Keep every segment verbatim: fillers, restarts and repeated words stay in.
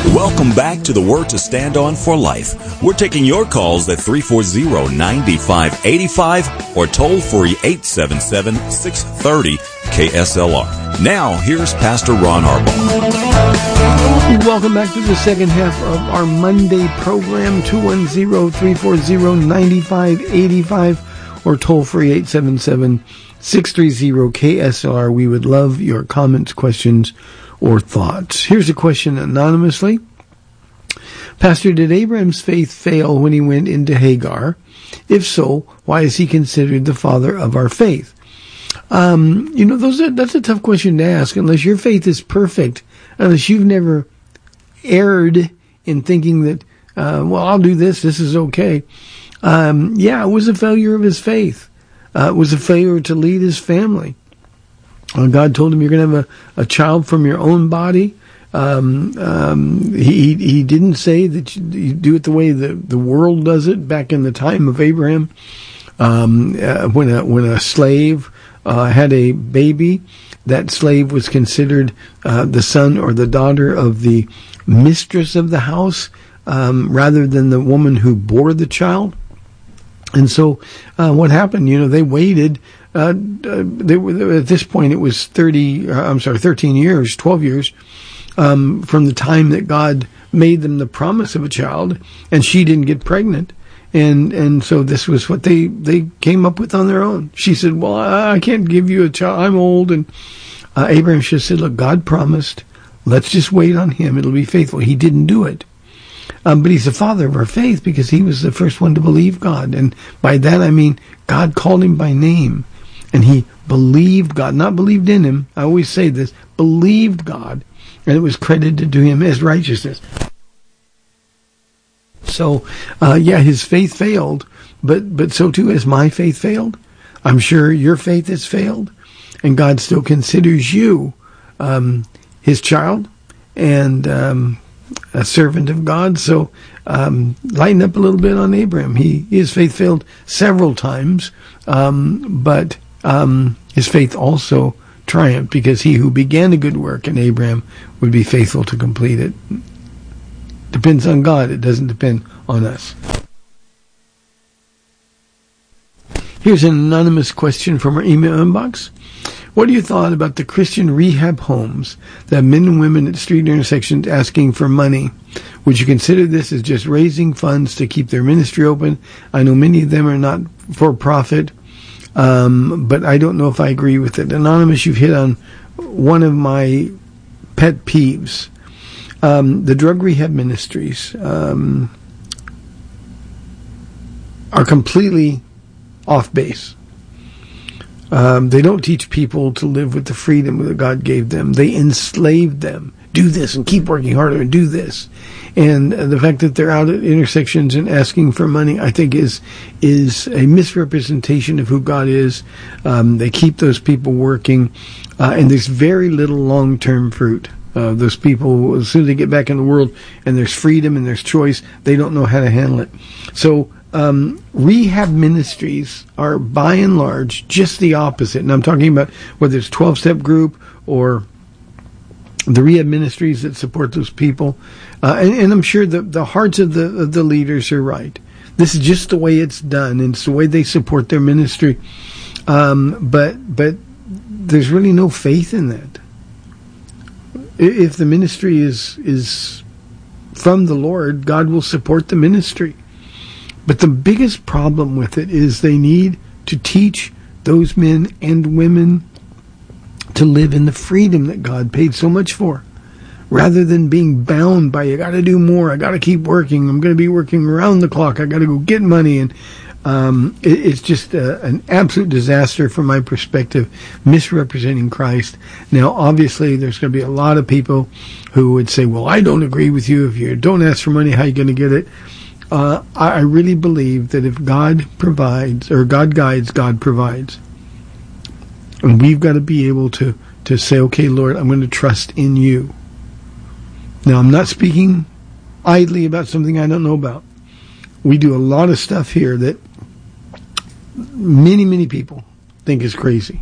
Welcome back to the Word to Stand On for Life. We're taking your calls at three four zero, nine five eight five or toll free eight seven seven, six three zero, K S L R. Now, here's Pastor Ron Arbaugh. Welcome back to the second half of our Monday program, two one zero, three four zero, nine five eight five or toll free eight seven seven, six three zero, K S L R. We would love your comments, questions, or thoughts. Here's a question anonymously. Pastor, did Abraham's faith fail when he went into Hagar? If so, why is he considered the father of our faith? Um, you know, those are, that's a tough question to ask unless your faith is perfect, unless you've never erred in thinking that, uh, well, I'll do this, this is okay. Um, yeah, it was a failure of his faith. Uh, it was a failure to lead his family. Uh, God told him, you're going to have a, a child from your own body. Um, um, he, he didn't say that you, you do it the way the, the world does it back in the time of Abraham. Um, uh, when a, when a slave, uh, had a baby, that slave was considered, uh, the son or the daughter of the mistress of the house, um, rather than the woman who bore the child. And so, uh, what happened, you know, they waited, uh, uh they were, at this point it was thirty, uh, I'm sorry, thirteen years, twelve years, um, from the time that God made them the promise of a child, and she didn't get pregnant. And, and so this was what they, they came up with on their own. She said, well, I, I can't give you a child, I'm old. And, uh, Abraham just said, look, God promised, let's just wait on him, it'll be faithful. He didn't do it. Um, but he's the father of our faith because he was the first one to believe God. And by that I mean God called him by name. And he believed God, not believed in him. I always say this, believed God. And it was credited to him as righteousness. So, uh, yeah, his faith failed, but, but so too has my faith failed. I'm sure your faith has failed. And God still considers you, um, his child and, um, a servant of God. So, um, lighten up a little bit on Abraham. He, his faith failed several times, um, but, um, his faith also triumphed because he who began a good work in Abraham would be faithful to complete it. Depends on God. It doesn't depend on us. Here's an anonymous question from our email inbox. What are your thoughts about the Christian rehab homes that men and women at street intersections asking for money? Would you consider this as just raising funds to keep their ministry open? I know many of them are not for profit, um, but I don't know if I agree with it. Anonymous, you've hit on one of my pet peeves. Um, the drug rehab ministries um, are completely off base. Um, they don't teach people to live with the freedom that God gave them. They enslaved them. Do this and keep working harder and do this. And uh, the fact that they're out at intersections and asking for money, I think is is a misrepresentation of who God is. Um, they keep those people working, uh, and there's very little long-term fruit. Uh, those people, as soon as they get back in the world and there's freedom and there's choice, they don't know how to handle it. So um, rehab ministries are, by and large, just the opposite. And I'm talking about whether it's twelve-step group or the rehab ministries that support those people. Uh, and, and I'm sure the, the hearts of the, of the leaders are right. This is just the way it's done, and it's the way they support their ministry. Um, but but there's really no faith in that. If the ministry is is from the Lord, God will support the ministry. But the biggest problem with it is they need to teach those men and women to live in the freedom that God paid so much for, rather than being bound by, I got to do more, I got to keep working, I'm going to be working around the clock, I got to go get money. And Um, it, it's just a, an absolute disaster from my perspective, misrepresenting Christ. Now, obviously, there's going to be a lot of people who would say, well, I don't agree with you. If you don't ask for money, how are you going to get it? Uh, I, I really believe that if God provides, or God guides, God provides. And we've got to be able to, to say, okay, Lord, I'm going to trust in you. Now, I'm not speaking idly about something I don't know about. We do a lot of stuff here that many, many people think is crazy.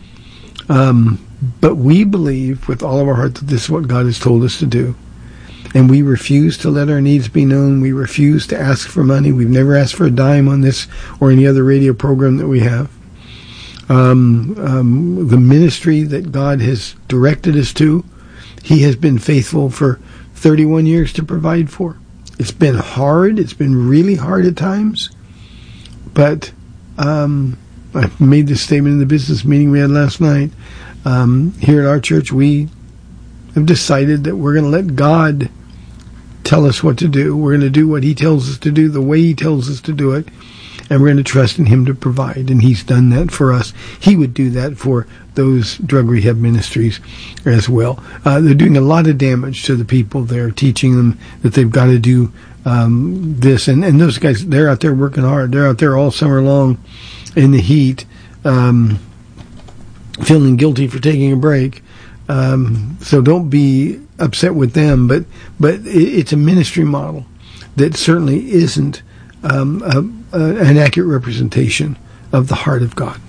Um, but we believe with all of our heart that this is what God has told us to do. and we refuse to let our needs be known. We refuse to ask for money. We've never asked for a dime on this or any other radio program that we have. Um, um, the ministry that God has directed us to, He has been faithful for thirty-one years to provide for. It's been hard. It's been really hard at times. But um, I made this statement in the business meeting we had last night. Um, here at our church, we have decided that we're going to let God tell us what to do. We're going to do what He tells us to do, the way He tells us to do it, and we're going to trust in Him to provide. And He's done that for us. He would do that for those drug rehab ministries as well. Uh, they're doing a lot of damage to the people. They're teaching them that they've got to do um, this. And, and those guys, they're out there working hard. They're out there all summer long in the heat, um, feeling guilty for taking a break. Um, so don't be upset with them. But, but it, it's a ministry model that certainly isn't um, a, a, an accurate representation of the heart of God.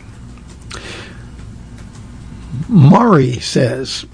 Mari says,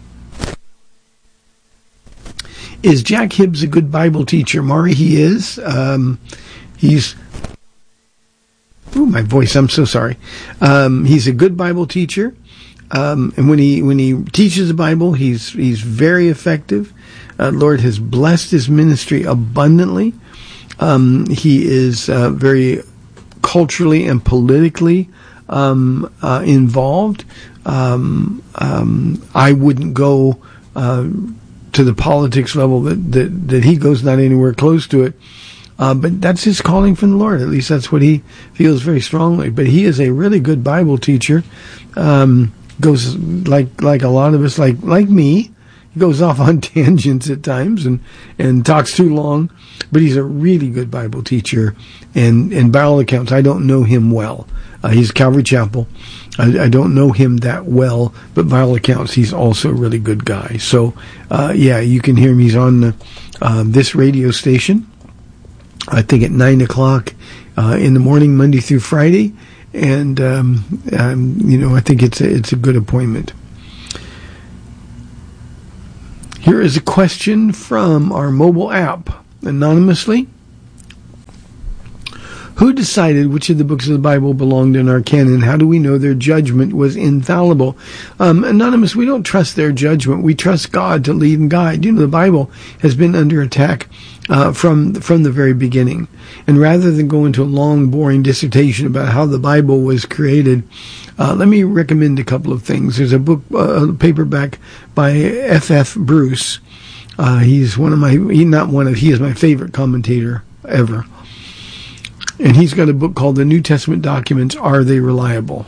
is Jack Hibbs a good Bible teacher? Mari, he is. Um, he's, ooh, my voice, I'm so sorry. Um, he's a good Bible teacher. Um, and when he, when he teaches the Bible, he's, he's very effective. Uh, Lord has blessed his ministry abundantly. Um, he is, uh, very culturally and politically, um, uh, involved. Um, um, I wouldn't go, uh, to the politics level that, that, that he goes, not anywhere close to it. Uh, but that's his calling from the Lord. At least that's what he feels very strongly. But he is a really good Bible teacher. Um, goes like, like a lot of us, like, like me. He goes off on tangents at times and, and talks too long, but he's a really good Bible teacher. And, and by all accounts, I don't know him well. Uh, he's Calvary Chapel. I, I don't know him that well, but by all accounts, he's also a really good guy. So, uh, yeah, you can hear him. He's on the, um, this radio station, I think at nine o'clock uh, in the morning, Monday through Friday. And, um, um, you know, I think it's a, it's a good appointment. Here is a question from our mobile app, anonymously. Who decided which of the books of the Bible belonged in our canon? How do we know their judgment was infallible? Um, Anonymous, we don't trust their judgment. We trust God to lead and guide. You know, the Bible has been under attack uh, from from the very beginning. And rather than go into a long, boring dissertation about how the Bible was created, uh, let me recommend a couple of things. There's a book, uh, a paperback by F F Bruce. Uh, he's one of my, he, not one of, he is my favorite commentator ever. And he's got a book called The New Testament Documents, Are They Reliable?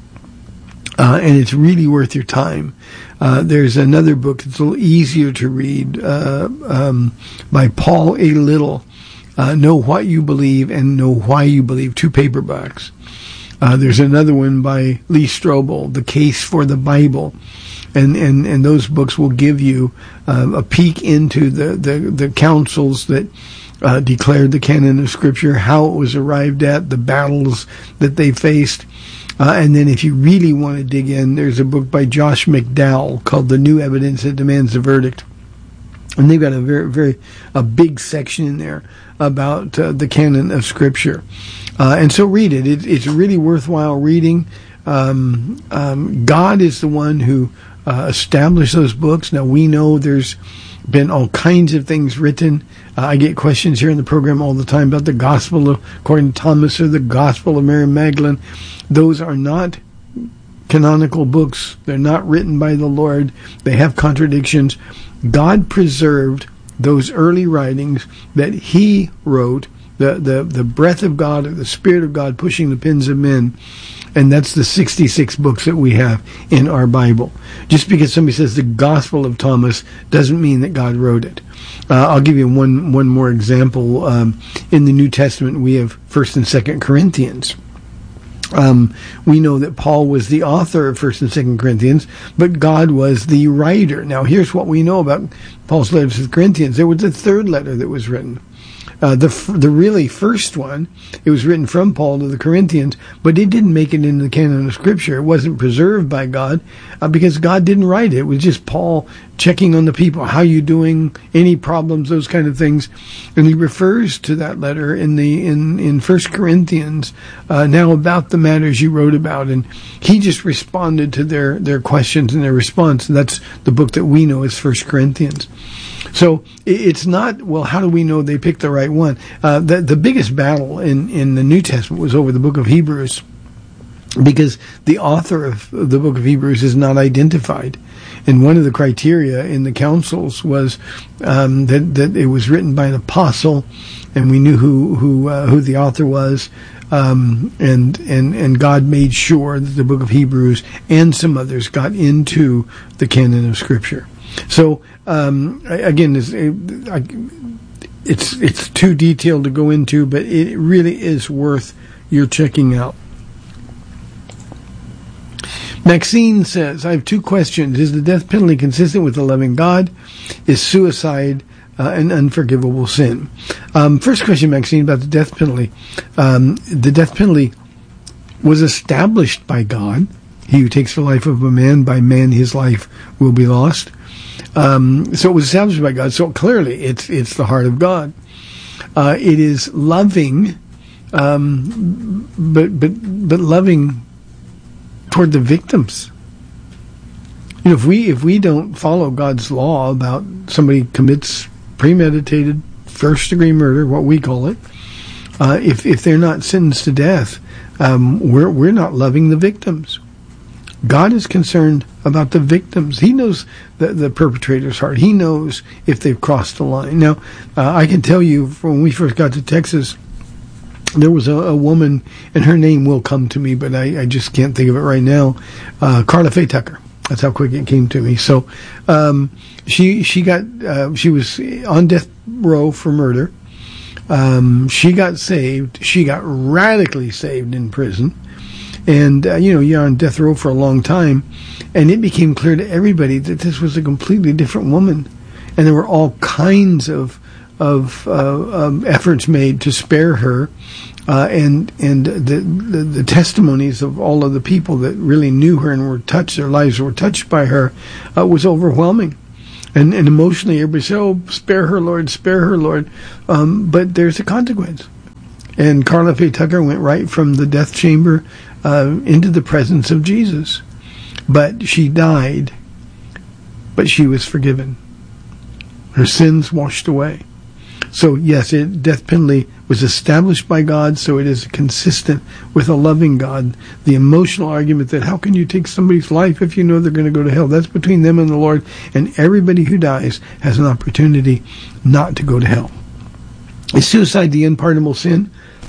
Uh, and it's really worth your time. Uh, there's another book that's a little easier to read uh, um, by Paul A. Little, uh, Know What You Believe and Know Why You Believe, two paperbacks. Uh, there's another one by Lee Strobel, The Case for the Bible. And, and, and those books will give you uh, a peek into the, the, the councils that Uh, declared the canon of Scripture, how it was arrived at, the battles that they faced. Uh, and then if you really want to dig in, there's a book by Josh McDowell called The New Evidence That Demands a Verdict. And they've got a very, very, a big section in there about uh, the canon of Scripture. Uh, and so read it. it. It's really worthwhile reading. Um, um, God is the one who uh, established those books. Now we know there's been all kinds of things written. Uh, I get questions here in the program all the time about the Gospel of, according to Thomas, or the Gospel of Mary Magdalene. Those are not canonical books. They're not written by the Lord. They have contradictions. God preserved those early writings that He wrote, the, the, the breath of God, or the Spirit of God pushing the pens of men. And that's the sixty-six books that we have in our Bible. Just because somebody says the Gospel of Thomas doesn't mean that God wrote it. Uh, I'll give you one one more example. Um, in the New Testament, we have First and Second Corinthians. Um, we know that Paul was the author of First and Second Corinthians, but God was the writer. Now, here's what we know about Paul's letter to the Corinthians. There was a third letter that was written. Uh, the the really first one, it was written from Paul to the Corinthians, but it didn't make it into the canon of Scripture. It wasn't preserved by God uh, because God didn't write it. It was just Paul checking on the people. How you doing? Any problems? Those kind of things. And he refers to that letter in the in in First Corinthians uh, now about the matters you wrote about, and he just responded to their their questions and their response. And that's the book that we know as First Corinthians. So it's not, well, how do we know they picked the right one? Uh, the, the biggest battle in, in the New Testament was over the book of Hebrews, because the author of the book of Hebrews is not identified. And one of the criteria in the councils was um, that, that it was written by an apostle, and we knew who who uh, who the author was. Um, and, and, and God made sure that the book of Hebrews and some others got into the canon of Scripture. So, um, again, it's, it's, it's too detailed to go into, but it really is worth your checking out. Maxine says, I have two questions. Is the death penalty consistent with the loving God? Is suicide uh, an unforgivable sin? Um, first question, Maxine, about the death penalty. Um, the death penalty was established by God. He who takes the life of a man, by man his life will be lost. Um, so it was established by God. So clearly, it's it's the heart of God. Uh, it is loving, um, but but but loving toward the victims. You know, if we if we don't follow God's law about somebody commits premeditated first degree murder, what we call it, uh, if if they're not sentenced to death, um, we're we're not loving the victims. God is concerned about the victims. He knows the, the perpetrator's heart. He knows if they've crossed the line. Now, uh, I can tell you, when we first got to Texas, there was a, a woman, and her name will come to me, but I, I just can't think of it right now. Uh, Carla Faye Tucker. That's how quick it came to me. So, um, she she got uh, she was on death row for murder. Um, she got saved. She got radically saved in prison. And, uh, you know, you're on death row for a long time, and it became clear to everybody that this was a completely different woman. And there were all kinds of of uh, um, efforts made to spare her, uh, and and the, the the testimonies of all of the people that really knew her and were touched, their lives were touched by her, uh, was overwhelming. And, and emotionally, everybody said, oh, spare her, Lord, spare her, Lord. Um, but there's a consequence. And Carla Faye Tucker went right from the death chamber uh, into the presence of Jesus. But she died, but she was forgiven. Her sins washed away. So, yes, it, death penalty was established by God, so it is consistent with a loving God. The emotional argument that how can you take somebody's life if you know they're going to go to hell? That's between them and the Lord, and everybody who dies has an opportunity not to go to hell. Is suicide the unpardonable sin?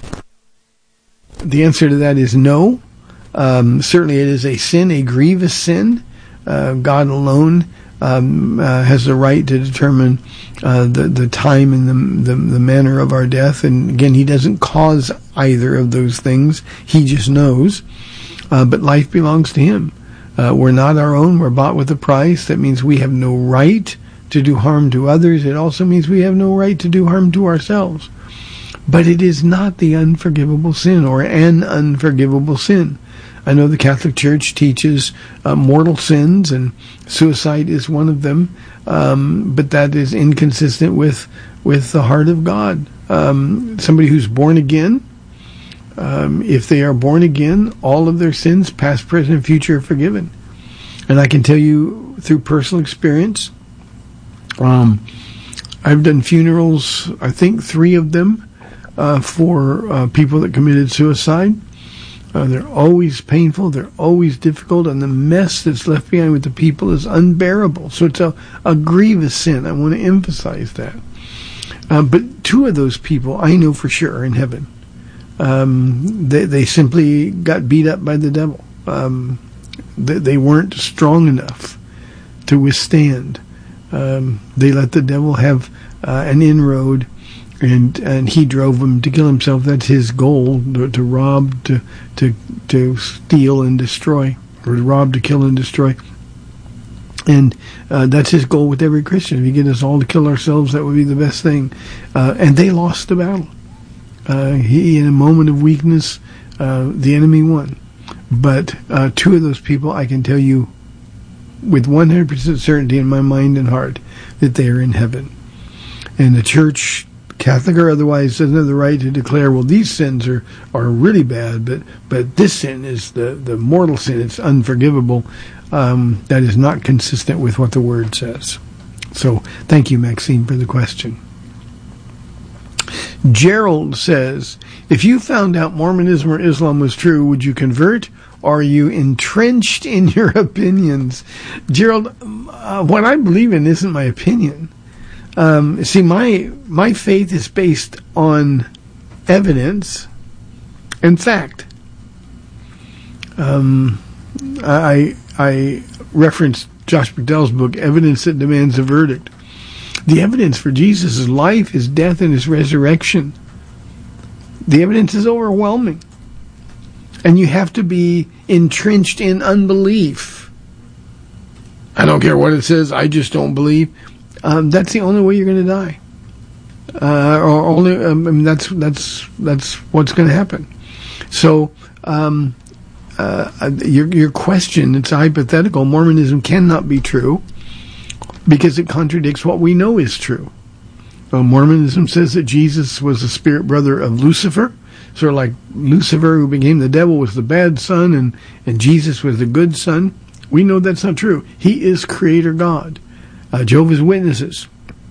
The answer to that is no. Um, certainly it is a sin, a grievous sin. Uh, God alone um, uh, has the right to determine uh, the, the time and the, the, the manner of our death. And again, he doesn't cause either of those things. He just knows. Uh, but life belongs to him. Uh, we're not our own. We're bought with a price. That means we have no right to do harm to others. It also means we have no right to do harm to ourselves. But it is not the unforgivable sin or an unforgivable sin. I know the Catholic Church teaches uh, mortal sins, and suicide is one of them, um, but that is inconsistent with with the heart of God. Um, somebody who's born again, um, if they are born again, all of their sins, past, present, and future, are forgiven. And I can tell you through personal experience, um, I've done funerals, I think three of them, Uh, for uh, people that committed suicide. Uh, they're always painful, they're always difficult, and the mess that's left behind with the people is unbearable. So it's a, a grievous sin. I want to emphasize that. Uh, but two of those people I know for sure are in heaven. Um, they, they simply got beat up by the devil. Um, they, they weren't strong enough to withstand. Um, they let the devil have uh, an inroad, And and he drove him to kill himself. That's his goal: to, to rob, to to to steal and destroy, or to rob, to kill and destroy. And uh, that's his goal with every Christian. If he get us all to kill ourselves, that would be the best thing. Uh, and they lost the battle. Uh, he, in a moment of weakness, uh, the enemy won. But uh, two of those people, I can tell you with one hundred percent certainty in my mind and heart that they are in heaven. And the church, Catholic or otherwise, doesn't have the right to declare, well, these sins are, are really bad, but, but this sin is the, the mortal sin. It's unforgivable. Um, that is not consistent with what the Word says. So thank you, Maxine, for the question. Gerald says, if you found out Mormonism or Islam was true, would you convert? Or are you entrenched in your opinions? Gerald, uh, what I believe in isn't my opinion. Um, see, my my faith is based on evidence and fact. Um, I I referenced Josh McDowell's book, Evidence That Demands a Verdict. The evidence for Jesus' life, his death, and his resurrection, the evidence is overwhelming. And you have to be entrenched in unbelief. I don't care what it says, I just don't believe. Um, that's the only way you're going to die. Uh, or only, um, I mean, that's that's that's what's going to happen. So, um, uh, your your question, it's hypothetical. Mormonism cannot be true because it contradicts what we know is true. Uh, Mormonism says that Jesus was the spirit brother of Lucifer, sort of like Lucifer, who became the devil, was the bad son, and, and Jesus was the good son. We know that's not true. He is Creator God. Uh, Jehovah's Witnesses.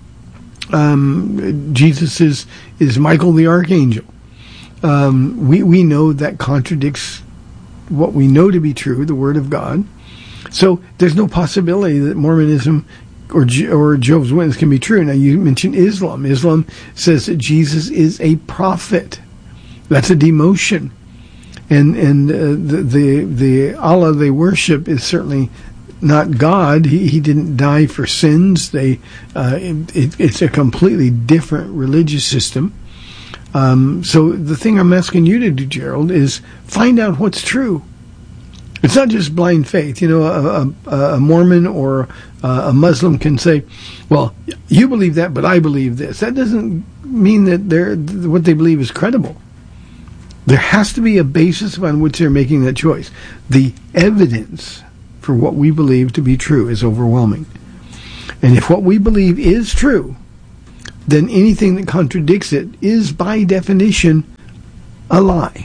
Um, Jesus is, is Michael the Archangel. Um, we, we know that contradicts what we know to be true, the Word of God. So there's no possibility that Mormonism or, or Jehovah's Witnesses can be true. Now, you mentioned Islam. Islam says that Jesus is a prophet. That's a demotion. And, and uh, the, the, the Allah they worship is certainly not God. He, he didn't die for sins. They, uh, it, it's a completely different religious system. Um, so the thing I'm asking you to do, Gerald, is find out what's true. It's not just blind faith. You know, a, a, a Mormon or a Muslim can say, well, you believe that, but I believe this. That doesn't mean that they're, what they believe is credible. There has to be a basis upon which they're making that choice. The evidence for what we believe to be true is overwhelming. And if what we believe is true, then anything that contradicts it is by definition a lie.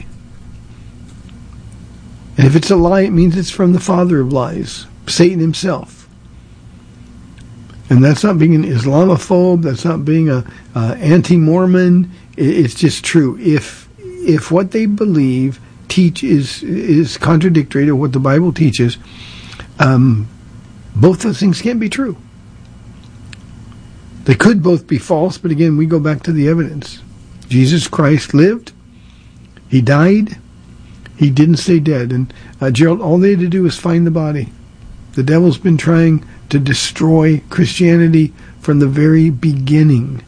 And if it's a lie, it means it's from the father of lies, Satan himself. And that's not being an Islamophobe, that's not being a uh, anti-Mormon. It's just true. If if what they believe teach is is contradictory to what the Bible teaches, um, both those things can't be true. They could both be false, but again, we go back to the evidence. Jesus Christ lived. He died. He didn't stay dead. And uh, Gerald, all they had to do was find the body. The devil's been trying to destroy Christianity from the very beginning.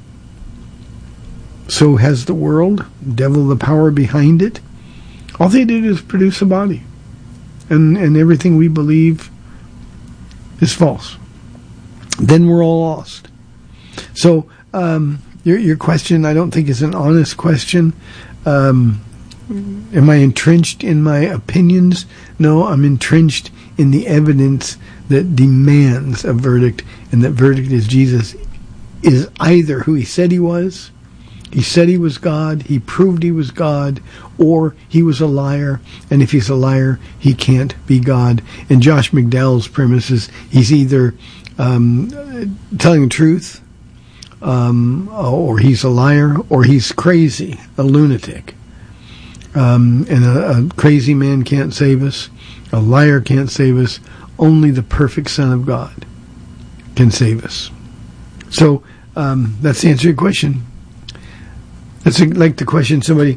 So has the world. Devil, the power behind it. All they did is produce a body. And, and everything we believe is false. Then we're all lost. So um, your your question, I don't think, is an honest question. Um, am I entrenched in my opinions? No, I'm entrenched in the evidence that demands a verdict, and that verdict is Jesus is either who he said he was, he said he was God, he proved he was God, or he was a liar, and if he's a liar, he can't be God. And Josh McDowell's premise is he's either um, telling the truth, Um, or he's a liar, or he's crazy, a lunatic. Um, and a, a crazy man can't save us. A liar can't save us. Only the perfect Son of God can save us. So um, that's the answer to your question. That's like the question somebody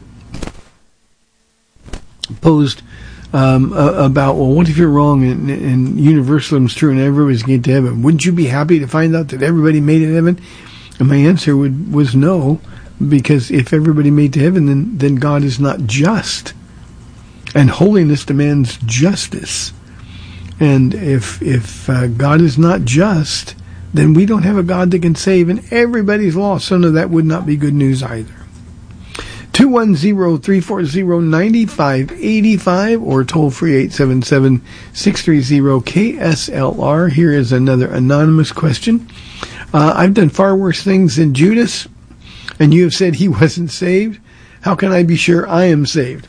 posed um, uh, about, well, what if you're wrong and, and universalism's true and everybody's going to heaven? Wouldn't you be happy to find out that everybody made it to heaven? And my answer would, was no, because if everybody made to heaven, then, then God is not just. And holiness demands justice. And if if uh, God is not just, then we don't have a God that can save, and everybody's lost. So no, that would not be good news either. two one zero, three four zero, nine five eight five or toll free eight seven seven, six three zero, K S L R. Here is another anonymous question. Uh, I've done far worse things than Judas, and you have said he wasn't saved. How can I be sure I am saved?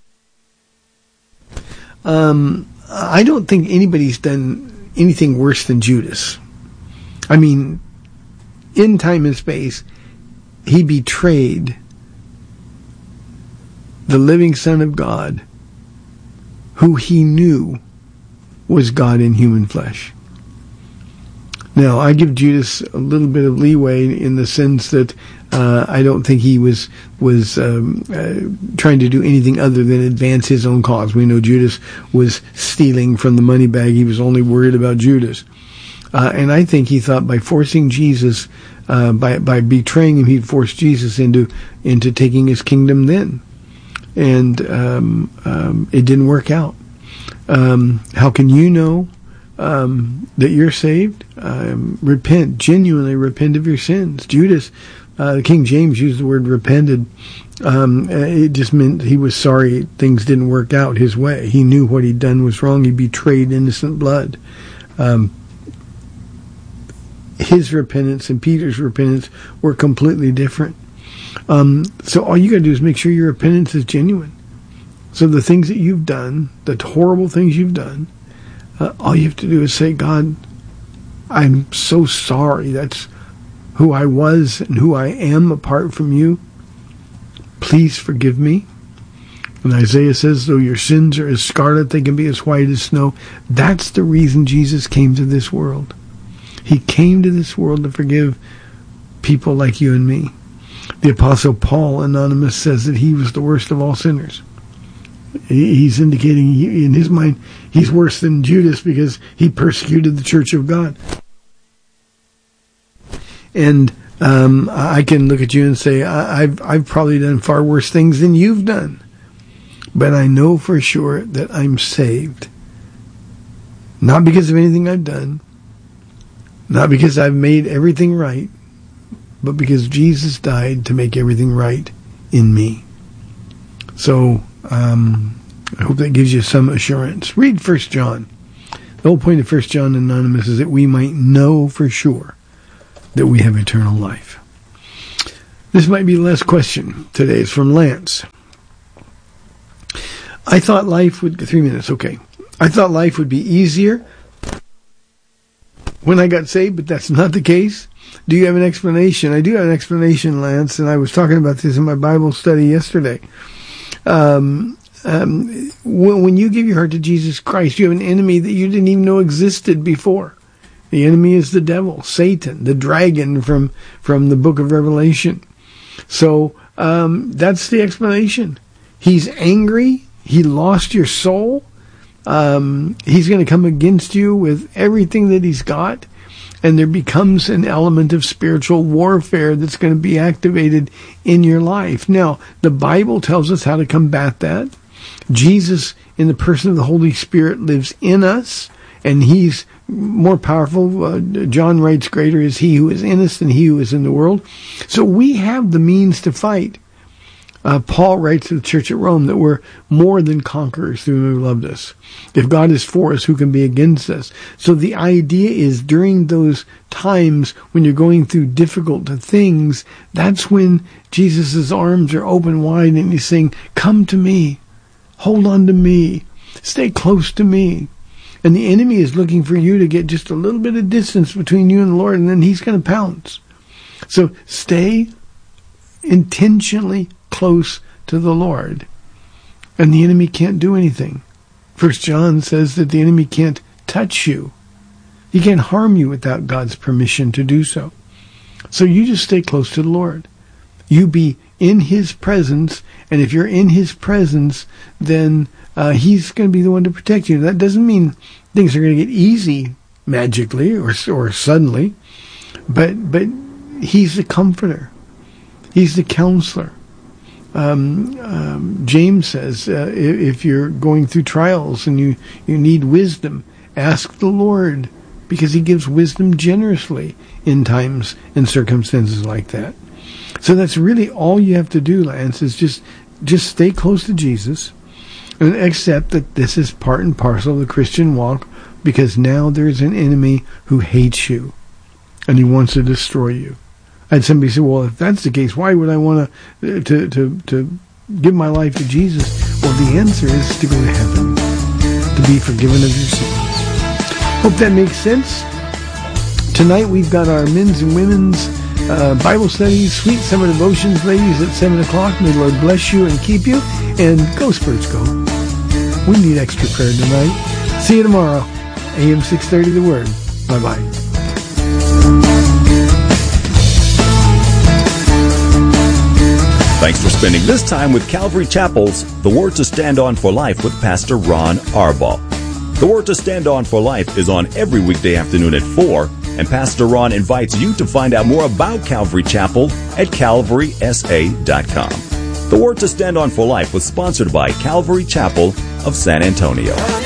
Um, I don't think anybody's done anything worse than Judas. I mean, in time and space, he betrayed the living Son of God, who he knew was God in human flesh. Now, I give Judas a little bit of leeway in the sense that uh, I don't think he was was um, uh, trying to do anything other than advance his own cause. We know Judas was stealing from the money bag. He was only worried about Judas. Uh, and I think he thought by forcing Jesus, uh, by by betraying him, he'd force Jesus into into taking his kingdom then. And um, um, it didn't work out. Um, how can you know um, that you're saved? Um, repent, genuinely repent of your sins. Judas, uh, King James used the word repented. Um, it just meant he was sorry things didn't work out his way. He knew what he'd done was wrong. He betrayed innocent blood. Um, his repentance and Peter's repentance were completely different. Um, so all you got to do is make sure your repentance is genuine. So the things that you've done, the horrible things you've done, uh, all you have to do is say, God, I'm so sorry. That's who I was and who I am apart from you. Please forgive me. And Isaiah says, though your sins are as scarlet, they can be as white as snow. That's the reason Jesus came to this world. He came to this world to forgive people like you and me. The Apostle Paul, anonymous, says that he was the worst of all sinners. He's indicating he, in his mind he's worse than Judas because he persecuted the church of God. And um, I can look at you and say, I, I've I've probably done far worse things than you've done. But I know for sure that I'm saved. Not because of anything I've done. Not because I've made everything right. But because Jesus died to make everything right in me. So, um, I hope that gives you some assurance. Read First John. The whole point of First John Anonymous is that we might know for sure that we have eternal life. This might be the last question today. It's from Lance. I thought life would... Three minutes, okay. I thought life would be easier when I got saved, but that's not the case. Do you have an explanation? I do have an explanation, Lance, and I was talking about this in my Bible study yesterday. Um, um, when, when you give your heart to Jesus Christ, you have an enemy that you didn't even know existed before. The enemy is the devil, Satan, the dragon from, from the book of Revelation. So um, that's the explanation. He's angry. He lost your soul. Um, he's going to come against you with everything that he's got. And there becomes an element of spiritual warfare that's going to be activated in your life. Now, the Bible tells us how to combat that. Jesus, in the person of the Holy Spirit, lives in us, and he's more powerful. Uh, John writes, greater is he who is in us than he who is in the world. So we have the means to fight. Uh, Paul writes to the church at Rome that we're more than conquerors through him who loved us. If God is for us, who can be against us? So the idea is during those times when you're going through difficult things, that's when Jesus' arms are open wide and he's saying, come to me, hold on to me, stay close to me. And the enemy is looking for you to get just a little bit of distance between you and the Lord, and then he's going to pounce. So stay intentionally close to the Lord, and the enemy can't do anything. First John says that the enemy can't touch you. He can't harm you without God's permission to do so. So you just stay close to the Lord. You be in his presence, and if you're in his presence, then uh, he's going to be the one to protect you. That doesn't mean things are going to get easy magically or or suddenly, but but he's the comforter. He's the counselor. Um, um, James says, uh, if you're going through trials and you, you need wisdom, Ask the Lord, because he gives wisdom generously in times and circumstances like that. So that's really all you have to do, Lance, is just just stay close to Jesus and accept that this is part and parcel of the Christian walk, because now there's an enemy who hates you and he wants to destroy you. I had somebody say, well, if that's the case, why would I want to to to to give my life to Jesus? Well, the answer is to go to heaven, to be forgiven of your sins. Hope that makes sense. Tonight we've got our men's and women's uh, Bible studies, sweet summer devotions, ladies, at seven o'clock. May the Lord bless you and keep you. And go Spurs, go. We need extra prayer tonight. See you tomorrow. A M six thirty, The Word. Bye-bye. Thanks for spending this time with Calvary Chapel's The Word to Stand On for Life with Pastor Ron Arbaugh. The Word to Stand On for Life is on every weekday afternoon at four, and Pastor Ron invites you to find out more about Calvary Chapel at calvary s a dot com. The Word to Stand On for Life was sponsored by Calvary Chapel of San Antonio.